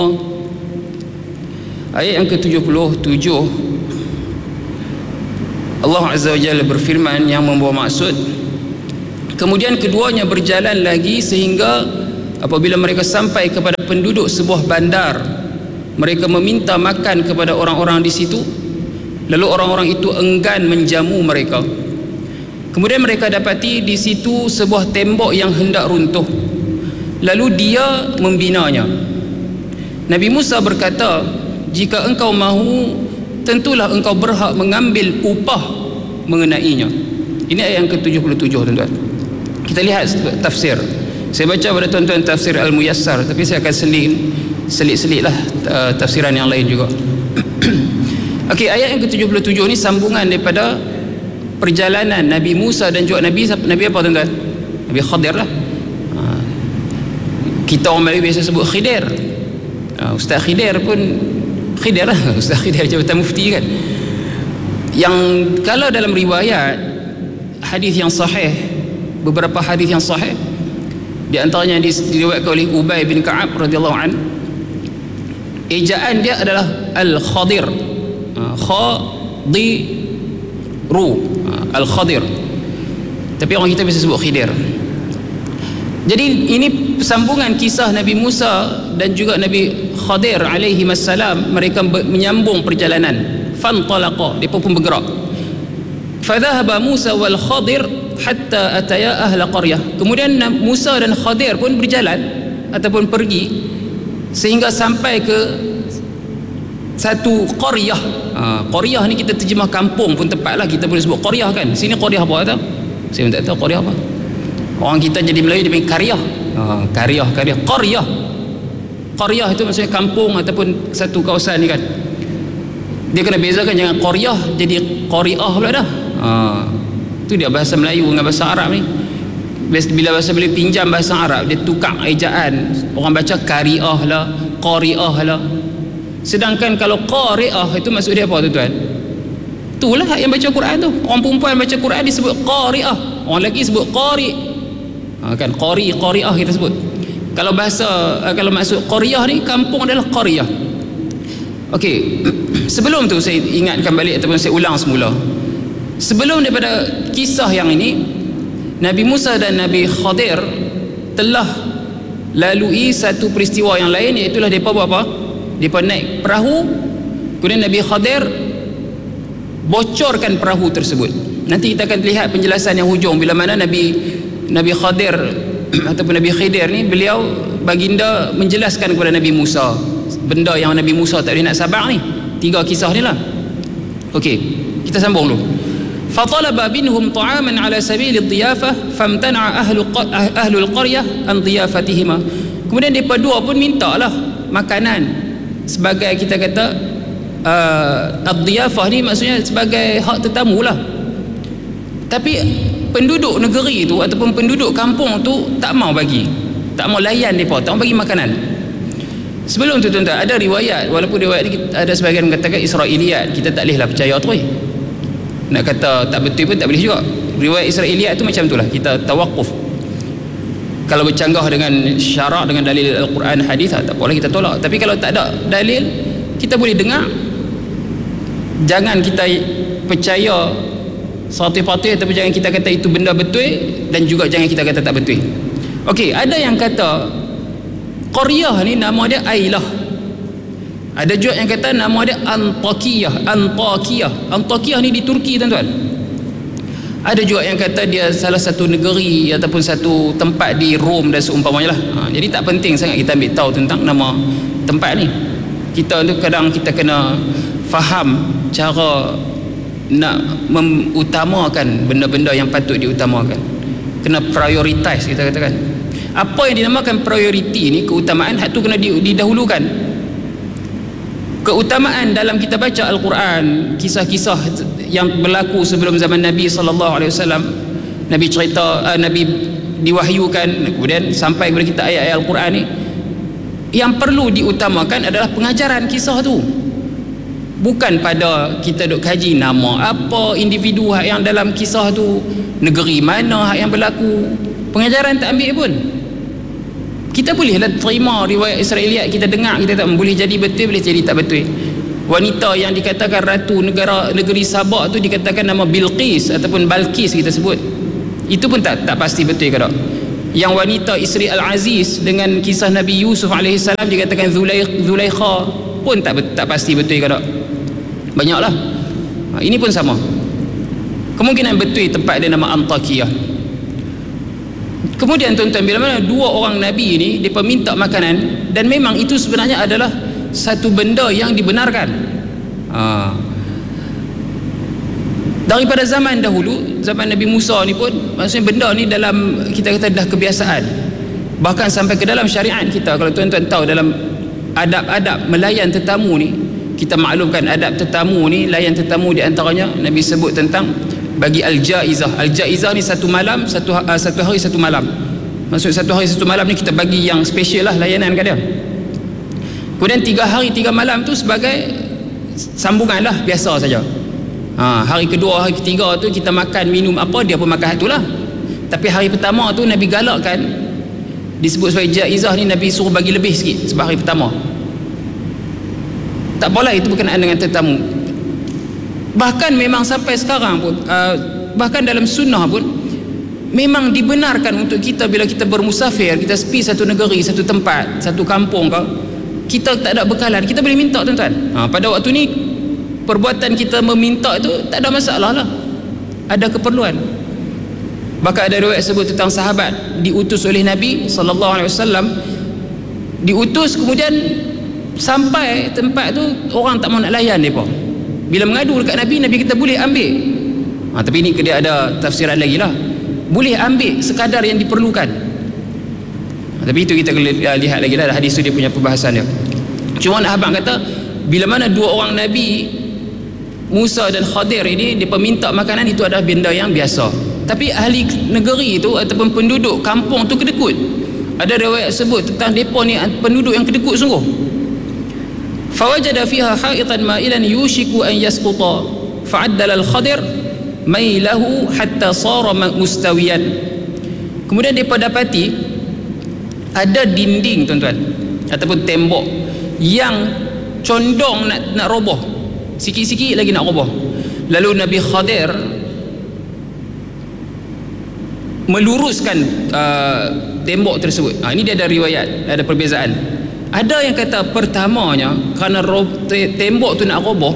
Ayat yang ke-77, Allah Azza wa Jalla berfirman yang membawa maksud, kemudian keduanya berjalan lagi sehingga apabila mereka sampai kepada penduduk sebuah bandar, mereka meminta makan kepada orang-orang di situ, lalu orang-orang itu enggan menjamu mereka. Kemudian mereka dapati di situ sebuah tembok yang hendak runtuh, lalu dia membinanya. Nabi Musa berkata, jika engkau mahu, tentulah engkau berhak mengambil upah mengenainya. Ini ayat yang ke-77, tuan-tuan. Kita lihat tafsir. Saya baca pada tuan-tuan tafsir Al-Muyassar, tapi saya akan selit-selitlah tafsiran yang lain juga. Okey, ayat yang ke-77 ni sambungan daripada perjalanan Nabi Musa dan juga Nabi apa, tuan-tuan? Nabi Khadir lah. Kita orang Melayu biasa sebut Khidir. Ustaz Khidir pun Khidir lah. Ustaz Khidir Jabatan Mufti kan. Yang kalau dalam riwayat hadis yang sahih, beberapa hadis yang sahih, di antaranya diriwayatkan oleh Ubay bin Ka'ab radhiyallahu an, ejaan dia adalah Al-Khadir. Khadiru, Al-Khadir. Tapi orang kita biasa sebut Khidir. Jadi ini sambungan kisah Nabi Musa dan juga Nabi Khadir alaihi wassalam. Mereka menyambung perjalanan. Fantalaqa, mereka pun bergerak. Fadhahaba Musa wal Khadir hatta ataya ahla qaryah. Kemudian Musa dan Khadir pun berjalan ataupun pergi sehingga sampai ke satu qaryah. Qaryah ni kita terjemah kampung pun tepatlah, kita boleh sebut qaryah kan. Sini qaryah apa tahu? Saya pun tak tahu qaryah apa. Orang kita jadi Melayu dia panggil karyah. Karyah. Qaryah itu maksudnya kampung ataupun satu kawasan ni kan. Dia kena bezakan, jangan qaryah jadi qari'ah pula dah. Itu dia bahasa Melayu dengan bahasa Arab ni. Bila bahasa Melayu pinjam bahasa Arab, dia tukar ejaan. Orang baca kari'ah lah, qari'ah lah. Sedangkan kalau qari'ah itu maksud dia apa, tuan-tuan? Itulah yang baca Quran tu. Orang perempuan baca Quran disebut qari'ah, orang lelaki sebut qari'. Kan qari'ah kita sebut. Kalau maksud qaryah ni kampung adalah qaryah. Okey, sebelum tu saya ingatkan balik ataupun saya ulang semula. Sebelum daripada kisah yang ini, Nabi Musa dan Nabi Khadir telah lalui satu peristiwa yang lain, iaitu mereka buat apa? Mereka naik perahu, kemudian Nabi Khadir bocorkan perahu tersebut. Nanti kita akan lihat penjelasan yang hujung bila mana Nabi Khadir ataupun Nabi Khidir ni, beliau baginda menjelaskan kepada Nabi Musa benda yang Nabi Musa tak boleh nak sabar ni. 3 kisah ni lah. Okey, kita sambung dulu. Fatalaba minhum ta'aman ala sabili dhiyafah famtana'a ahlul qaryah an dhiyafatihima. Kemudian mereka dua pun mintalah makanan sebagai, kita kata ad-dhiyafah ni maksudnya sebagai hak tetamu lah. Tapi penduduk negeri tu ataupun penduduk kampung tu tak mau bagi, tak mau layan mereka, tak mau bagi makanan. Sebelum tu, tuan-tuan, ada riwayat, walaupun riwayat ni ada sebahagian mengatakan Israiliyat, kita tak bolehlah percaya tu. Nak kata tak betul pun tak boleh juga. Riwayat Israiliyat tu macam itulah, kita tawakuf. Kalau bercanggah dengan syarak, dengan dalil Al-Quran, hadis, tak boleh kita tolak. Tapi kalau tak ada dalil, kita boleh dengar. Jangan kita percaya 100%, tapi jangan kita kata itu benda betul, dan juga jangan kita kata tak betul. Okey, ada yang kata qaryah ni nama dia Ailah. Ada juga yang kata nama dia Antakiyah. Antakiyah ni di Turki, tuan-tuan. Ada juga yang kata dia salah satu negeri ataupun satu tempat di Rom dan seumpamanya lah. Jadi tak penting sangat kita ambil tahu tentang nama tempat ni. Kita tu kadang kita kena faham cara nak mengutamakan benda-benda yang patut diutamakan. Kena prioritize, kita katakan. Apa yang dinamakan priority ni, keutamaan, hak tu kena didahulukan. Keutamaan dalam kita baca Al-Quran, kisah-kisah yang berlaku sebelum zaman Nabi SAW, Nabi cerita, Nabi diwahyukan, kemudian sampai kepada kita ayat-ayat Al-Quran ni, yang perlu diutamakan adalah pengajaran kisah tu. Bukan pada kita duk kaji nama apa, individu yang dalam kisah tu, negeri mana yang berlaku. Pengajaran tak ambil pun. Kita bolehlah terima riwayat Israiliyat, kita dengar, kita tak boleh jadi betul, boleh jadi tak betul. Wanita yang dikatakan ratu negeri Sabak tu dikatakan nama Bilqis ataupun Balqis kita sebut. Itu pun tak pasti betul ke tak. Yang wanita isteri Al-Aziz dengan kisah Nabi Yusuf AS dikatakan Zulaikha pun tak pasti betul ke tak. Banyaklah. Ini pun sama. Kemungkinan betul tempat dia nama Antakiyah. Kemudian tuan-tuan, bila mana dua orang Nabi ni mereka minta makanan, dan memang itu sebenarnya adalah satu benda yang dibenarkan. Daripada zaman dahulu, zaman Nabi Musa ni pun, maksudnya benda ni dalam, kita kata dah kebiasaan. Bahkan sampai ke dalam syariat kita, kalau tuan-tuan tahu dalam adab-adab melayan tetamu ni, kita maklumkan adab tetamu ni, layan tetamu di antaranya Nabi sebut tentang bagi al-jaizah. Al-jaizah ni satu malam, satu hari satu malam. Maksud satu hari satu malam ni kita bagi yang special lah layanan kat dia. Kemudian 3 hari 3 malam tu sebagai sambungan lah, biasa saja. Hari kedua, hari ketiga tu kita makan minum apa, dia pun makan tu lah. Tapi hari pertama tu Nabi galakkan, disebut sebagai jaizah ni, Nabi suruh bagi lebih sikit sebab hari pertama. Tak apalah, itu berkenaan dengan tetamu. Bahkan memang sampai sekarang pun, bahkan dalam sunnah pun memang dibenarkan untuk kita bila kita bermusafir, kita pergi satu negeri, satu tempat, satu kampung kau, kita tak ada bekalan, kita boleh minta tuan-tuan. Pada waktu ni perbuatan kita meminta itu tak ada masalah lah, ada keperluan. Bahkan ada riwayat sebut tentang sahabat diutus oleh Nabi SAW, diutus kemudian sampai tempat tu orang tak mau nak layan mereka. Bila mengadu dekat Nabi, Nabi kita boleh ambil. Tapi ini dia ada tafsiran lagi lah. Boleh ambil sekadar yang diperlukan. Tapi itu kita lihat lagi lah, hadis tu dia punya perbahasan dia. Cuma nak abang kata, bila mana dua orang Nabi Musa dan Khadir ini dia minta makanan, itu adalah benda yang biasa. Tapi ahli negeri itu ataupun penduduk kampung tu kedekut. Ada riwayat sebut tentang mereka ni penduduk yang kedekut sungguh. Fawajada fiha ha'itan ma'ilan yushiku an yasquta fa'addala al-Khadir mailahu hatta sara mustawiyan. Kemudian mereka dapati ada dinding tuan-tuan ataupun tembok yang condong nak roboh, sikit-sikit lagi nak roboh. Lalu Nabi Khadir meluruskan tembok tersebut. Ini dia ada riwayat, ada perbezaan. Ada yang kata pertamanya kerana tembok tu nak roboh,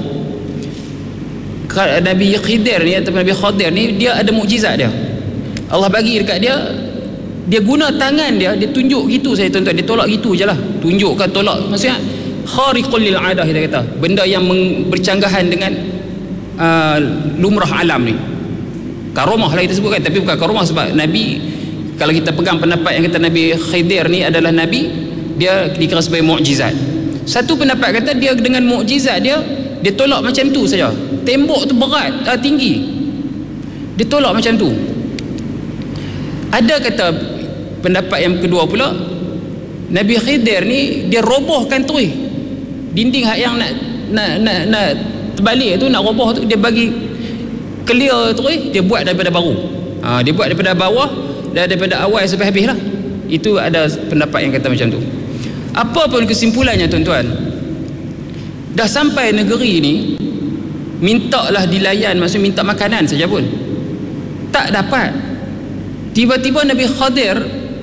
Nabi Khidir ni atau Nabi Khadir ni dia ada mukjizat dia. Allah bagi dekat dia, dia guna tangan dia tunjuk gitu saya tuan-tuan, dia tolak gitu je lah, tunjukkan tolak, maksudnya khariqul lil adah kita kata, benda yang bercanggahan dengan lumrah alam ni. Karomah lah kita sebutkan, tapi bukan karomah sebab Nabi, kalau kita pegang pendapat yang kata Nabi Khidir ni adalah Nabi, dia dikira sebagai mukjizat. Satu pendapat kata dia dengan mukjizat dia tolak macam tu saja. Tembok tu berat, tinggi, dia tolak macam tu. Ada kata pendapat yang kedua pula, Nabi Khidir ni dia robohkan tu dinding yang nak terbalik tu, nak roboh tu, dia bagi clear tu dia buat daripada baru. Dia buat daripada bawah dan daripada awal sampai habis lah. Itu ada pendapat yang kata macam tu. Apa pun kesimpulannya tuan-tuan, dah sampai negeri ni, mintalah dilayan, maksud minta makanan saja pun tak dapat. Tiba-tiba Nabi Khadir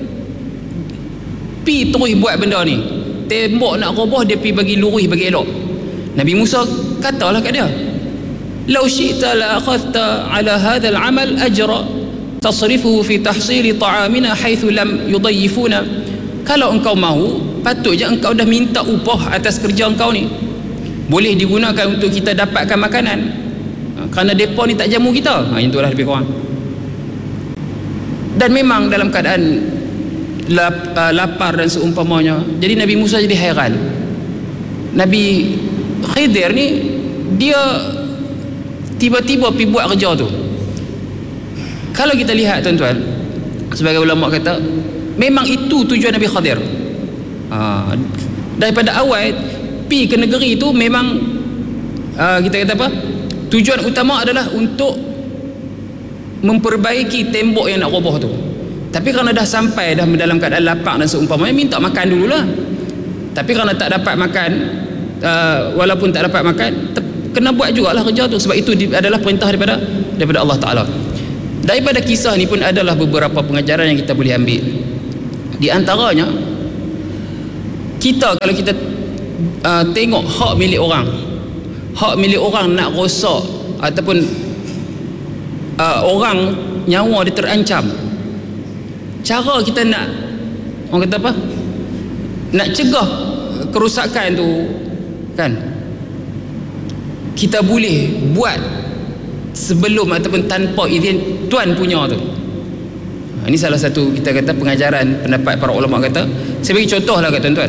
pi terus buat benda ni, tembok nak roboh dia pi bagi lurus, bagi elok. Nabi Musa katalah kat dia, "Law syi'ta la akhadhta ala hadha al-amal ajra tasrifuhu fi tahsil ta'amina haythu lam yudayyifuna." Kalau engkau mahu, patutnya engkau dah minta upah atas kerja engkau ni, boleh digunakan untuk kita dapatkan makanan, kerana depa ni tak jamu kita. Itulah lebih kurang. Dan memang dalam keadaan lapar dan seumpamanya. Jadi Nabi Musa jadi hairan. Nabi Khidir ni dia tiba-tiba pergi buat kerja tu. Kalau kita lihat tuan-tuan, sebagai ulama kata, memang itu tujuan Nabi Khadir. Daripada awal pi ke negeri itu memang kita kata apa, tujuan utama adalah untuk memperbaiki tembok yang nak roboh tu. Tapi kerana dah sampai dah dalam keadaan lapar dan seumpamanya, minta makan dululah. Tapi kerana tak dapat makan, walaupun tak dapat makan, kena buat jugalah kerja tu, sebab itu adalah perintah daripada Allah Ta'ala. Daripada kisah ni pun adalah beberapa pengajaran yang kita boleh ambil. Di antaranya, kita kalau kita tengok hak milik orang nak rosak ataupun orang nyawa dia terancam, cara kita nak, orang kata apa, nak cegah kerosakan tu kan, kita boleh buat sebelum ataupun tanpa izin tuan punya tu. Ini salah satu kita kata pengajaran pendapat para ulama. Kata, saya bagi contoh lah kat tuan-tuan.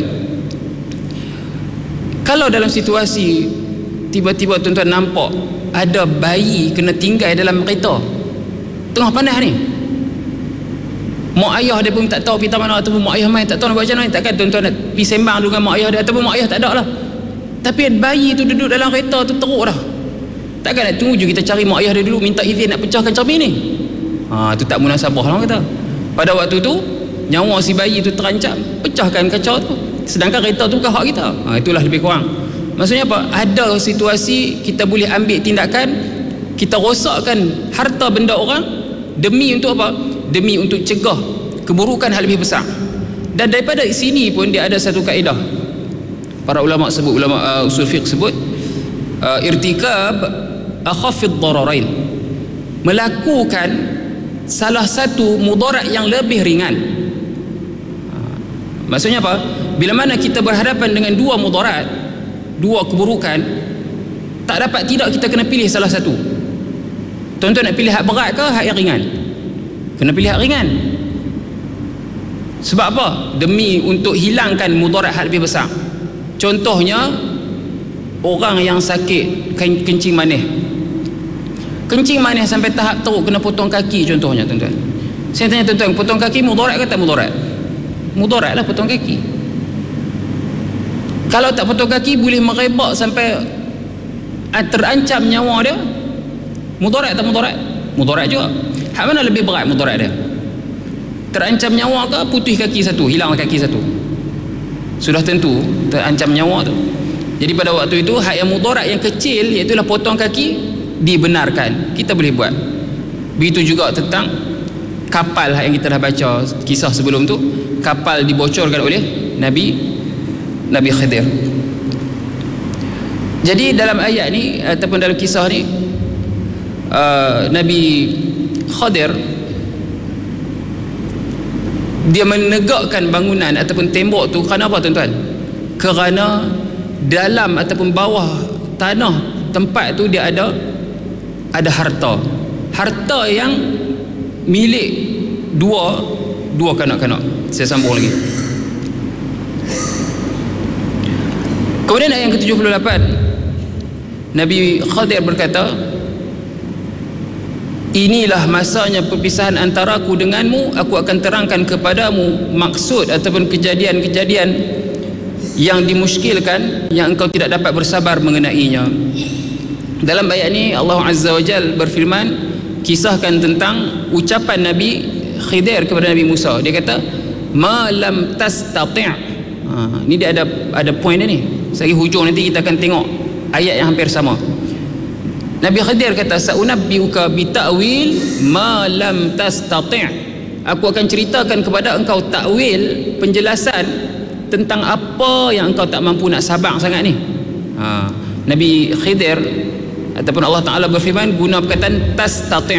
Kalau dalam situasi tiba-tiba tuan-tuan nampak ada bayi kena tinggal dalam kereta tengah panas ni, mak ayah dia pun tak tahu pergi mana, ataupun mak ayah main tak tahu nak buat macam mana, takkan tuan-tuan nak pergi sembang dengan mak ayah dia, ataupun mak ayah tak ada lah, tapi bayi tu duduk dalam kereta tu teruk dah, takkan nak tunggu je kita cari mak ayah dia dulu minta izin nak pecahkan cermin ni. Itu tak munasabah lah kata. Pada waktu tu nyawa si bayi tu terancam, pecahkan kaca tu, sedangkan kereta tu bukan hak kita. Itulah lebih kurang. Maksudnya apa? Ada situasi kita boleh ambil tindakan, kita rosakkan harta benda orang demi untuk apa? Demi untuk cegah keburukan hal lebih besar. Dan daripada sini pun dia ada satu kaedah. Para ulama sebut, ulama usul fiqh sebut, irtikab akhafid dararain, melakukan salah satu mudarat yang lebih ringan. Maksudnya apa? Bila mana kita berhadapan dengan dua mudarat, dua keburukan, tak dapat tidak kita kena pilih salah satu. Tuan-tuan nak pilih hak berat ke hak yang ringan? Kena pilih hak ringan. Sebab apa? Demi untuk hilangkan mudarat hal lebih besar. Contohnya, orang yang sakit kencing manis. Kencing manis sampai tahap teruk kena potong kaki contohnya tuan-tuan. Saya tanya tuan-tuan, potong kaki mudarat ke tak mudarat? Mudarat lah potong kaki. Kalau tak potong kaki boleh merebak sampai terancam nyawa dia, mudarat tak mudarat? Mudarat juga. Hak mana lebih berat mudarat dia? Terancam nyawa ke putih kaki satu, hilang kaki satu? Sudah tentu terancam nyawa tu. Jadi pada waktu itu hak yang mudarat yang kecil, iaitu potong kaki, dibenarkan, kita boleh buat. Begitu juga tentang kapal yang kita dah baca kisah sebelum tu, kapal dibocorkan oleh Nabi Khidir. Jadi dalam ayat ni ataupun dalam kisah ni, Nabi Khidir dia menegakkan bangunan ataupun tembok tu kerana apa tuan-tuan? Kerana dalam ataupun bawah tanah tempat tu dia ada harta yang milik dua kanak-kanak. Saya sambung lagi. Kemudian ayat yang ke-78, Nabi Khidir berkata, inilah masanya perpisahan antaraku denganmu, aku akan terangkan kepadamu maksud ataupun kejadian-kejadian yang dimuskilkan, yang engkau tidak dapat bersabar mengenainya. Dalam ayat ini Allah Azza wa Jal berfirman, kisahkan tentang ucapan Nabi Khidir kepada Nabi Musa. Dia kata, ma lam tastati'. Ini dia ada point dia ni. Sagi hujung nanti kita akan tengok ayat yang hampir sama. Nabi Khidir kata, saunabbiuka bita'wil ma lam tastati'. Aku akan ceritakan kepada engkau takwil, penjelasan tentang apa yang engkau tak mampu nak sabar sangat ni. Nabi Khidir ataupun Allah Ta'ala berfirman guna perkataan tastati'.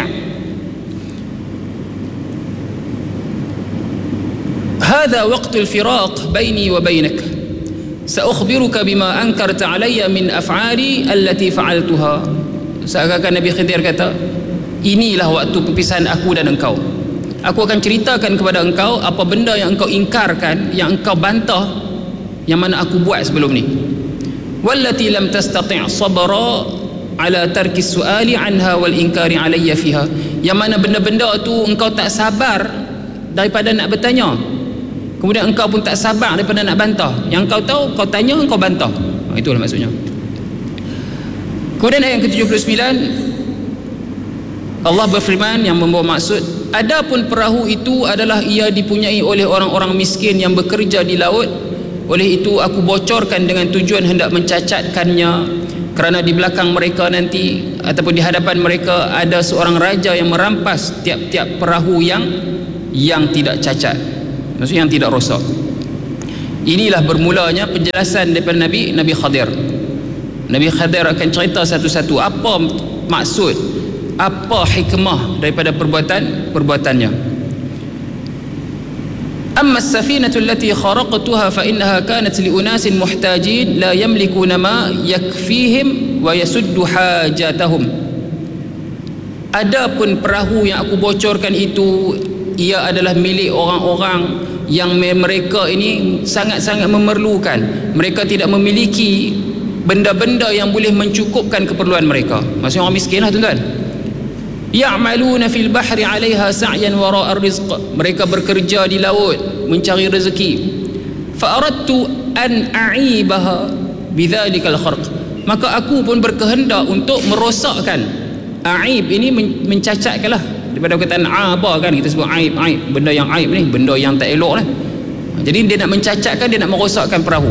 Hadha waqtul firaq baini wa bainak, sa'ukhbiruka bima ankarta alayya min af'ali allati fa'altuha. Seakan-akan Nabi Khidir kata, inilah waktu perpisahan aku dan engkau. Aku akan ceritakan kepada engkau apa benda yang engkau ingkarkan, yang engkau bantah, yang mana aku buat sebelum ni. Wallati lam tastati' sabra ala tarki su'ali anha wal inkari alayya fiha. Yang mana benda-benda tu engkau tak sabar daripada nak bertanya, kemudian engkau pun tak sabar daripada nak bantah. Yang engkau tahu, kau tanya, engkau bantah. Itulah maksudnya. Kemudian ayat ke-79, Allah berfirman yang membawa maksud, adapun perahu itu adalah ia dipunyai oleh orang-orang miskin yang bekerja di laut, oleh itu aku bocorkan dengan tujuan hendak mencacatkannya, kerana di belakang mereka nanti ataupun di hadapan mereka ada seorang raja yang merampas tiap-tiap perahu yang tidak cacat, maksudnya yang tidak rosak. Inilah bermulanya penjelasan daripada Nabi Khadir. Nabi Khadir akan cerita satu-satu apa maksud, apa hikmah daripada perbuatannya. Amma as-safinatu allati kharaqtuha fa innaha kanat li unasin muhtajin la yamlikuna ma yakfihim wa yasuddu hajatahum. Adapun perahu yang aku bocorkan itu, ia adalah milik orang-orang yang mereka ini sangat-sangat memerlukan. Mereka tidak memiliki benda-benda yang boleh mencukupkan keperluan mereka. Maksudnya orang miskin lah tuan-tuan. Ya'maluna fil bahri 'alaiha sa'yan wara'a rizq. Mereka bekerja di laut mencari rezeki. Fa aradtu an a'ibaha bidzalikal kharq. Maka aku pun berkehendak untuk merosakkan. Aib ini mencacatkanlah, daripada perkataan aba kan, kita sebut aib, benda yang aib ni, benda yang tak elok lah. Jadi dia nak mencacatkan, dia nak merosakkan perahu.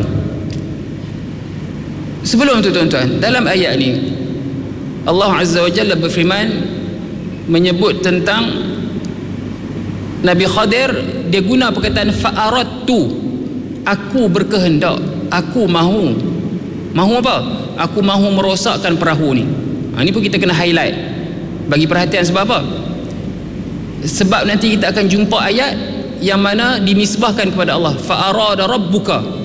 Sebelum tu tuan-tuan, dalam ayat ni Allah Azza wa Jalla berfirman menyebut tentang Nabi Khadir, dia guna perkataan fa'aradtu, aku berkehendak, aku mahu apa? Aku mahu merosakkan perahu ni. Ini pun kita kena highlight, bagi perhatian. Sebab apa? Sebab nanti kita akan jumpa ayat yang mana dinisbahkan kepada Allah, fa'arada rabbuka,